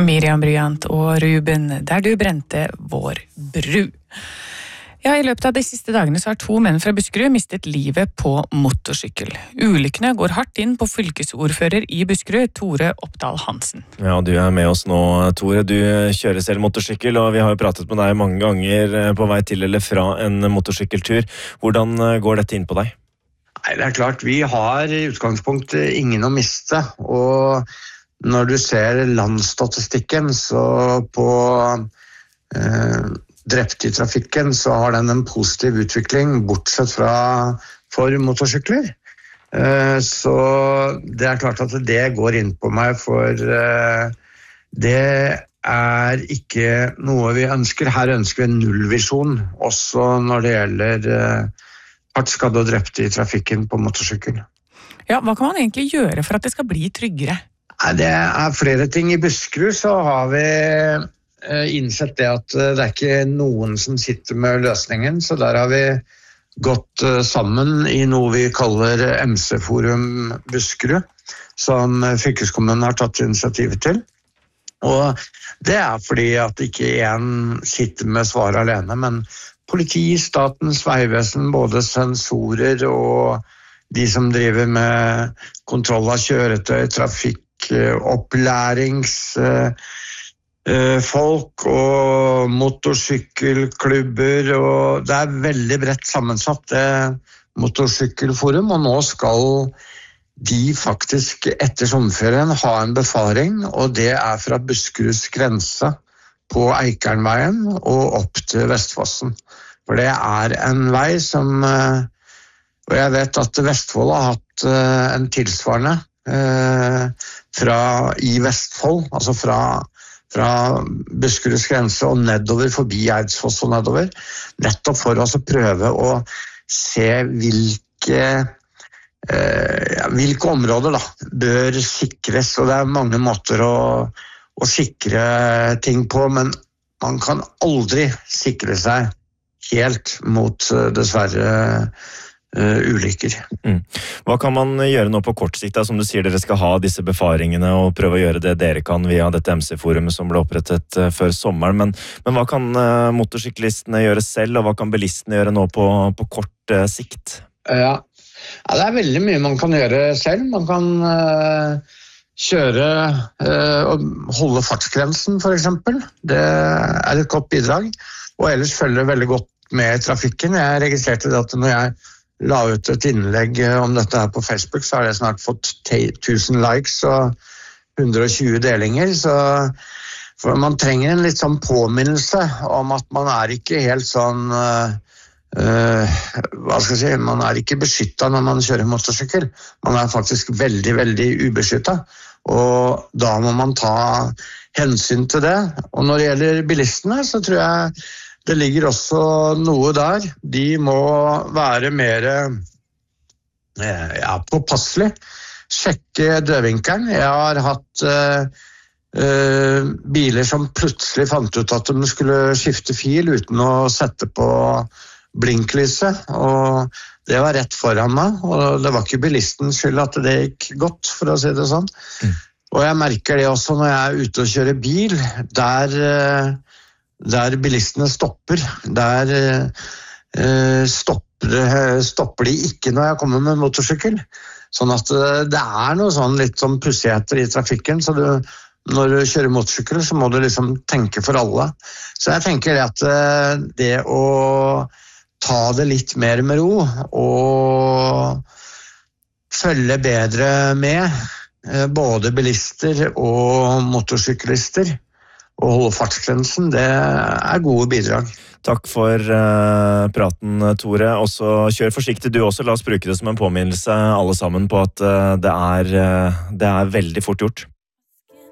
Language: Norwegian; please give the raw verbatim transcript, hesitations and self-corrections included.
Miriam Bryant og Ruben, der du brente vår bru. Ja, I løpet av de siste dagene så har to menn fra Buskerud mistet livet på motorsykkel. Ulykkene går hardt inn på fylkesordfører I Buskerud, Tore Oppdal Hansen. Ja, du er med oss nå, Tore. Du kjører selv motorsykkel, og vi har jo pratet med deg mange ganger på vei til eller fra en motorsykkeltur. Hvordan går dette inn på deg? Nei, det er klart, vi har I utgangspunktet ingen å miste, og når du ser landsstatistikken, så på eh, drepte I trafikken, så har den en positiv utvikling, bortsett fra for motorsykler. Eh, så det er klart at det går inn på meg, for eh, det er ikke noe vi ønsker. Her ønsker vi en nullvisjon, også når det gjelder eh, hardt skadde og drepte I trafikken på motorsykkel. Ja, hva kan man egentlig gjøre for at det skal bli tryggere? Det er flere ting. I Buskerud så har vi innsett det at det er ikke noen som sitter med løsningen, så der har vi gått sammen I noe vi kaller M C-forum Buskerud, som fylkeskommunen har tatt initiativet til. Og det er fordi at ikke en sitter med svar alene, men politi, Statens vegvesen, både sensorer og de som driver med kontroll av kjøretøy, trafikk, opplæringsfolk og motorsykkelklubber, og det er veldig bredt sammensatt det motorsykkelforum, og nå skal de faktisk etter sommerferien ha en befaring, og det er fra Buskeruds grense på Eikernveien og opp til Vestfossen. For det er en vei som, og jeg vet at Vestfold har hatt en tilsvarende fra I Vestfold, altså fra, fra Buskeruds grense og nedover forbi Eidsfoss og nedover, nettopp for å prøve å se hvilke, eh, hvilke områder da, bør sikres, og det er mange måter å, å sikre ting på, men man kan aldri sikre seg helt mot dessverre Uh, ulykker. Mm. Hva kan man gjøre nå på kort sikt, da? Som du sier, dere skal ha disse befaringene og prøve å gjøre det dere kan via dette M C-forumet som ble opprettet uh, før sommeren, men, men hva kan uh, motorsyklistene gjøre selv, og hva kan bilistene gjøre nå på, på kort uh, sikt? Ja. ja, det er veldig mye man kan gjøre selv. Man kan uh, kjøre uh, og holde fartsgrensen, for eksempel. Det er et godt bidrag, og ellers følge veldig godt med I trafikken. Jeg registrerte det at når jeg la ut et innlegg om dette her på Facebook, så har det snart fått tusen likes og hundre og tjue delinger, så for man trenger en litt sånn påminnelse om at man er ikke helt sånn, uh, uh, hva skal jeg si, man er ikke beskyttet når man kjører motorsykkel. Man er faktisk veldig, veldig ubeskyttet, og da må man ta hensyn til det. Og når det gjelder bilistene, så tror jeg det ligger også noe der. De må være mer ja, påpasselig. Sjekke dødvinkelen. Jeg har hatt uh, uh, biler som plutselig fant ut at de skulle skifte fil uten å sette på blinklyset. Og det var rett foran meg, og det var ikke bilistens skyld at det gikk godt, for å si det sånn. Mm. Og jeg merker det også når jeg er ute og kjører bil, der... Uh, der bilistene stopper, der eh, stopper, stopper de ikke når jeg kommer med motorsykkel. Sånn at det er noe sånn litt sånn pussigheter I trafikken, så du, når du kjører motorsykkel så må du liksom tenke for alle. Så jeg tenker at det å ta det litt mer med ro og følge bedre med, både bilister og motorsyklister, og holde fartsgrensen, det er gode bidrag. Takk for uh, praten, Tore. Også kjør forsiktig du også. La oss bruke det som en påminnelse alle sammen på at uh, det, er, uh, det er veldig fort gjort.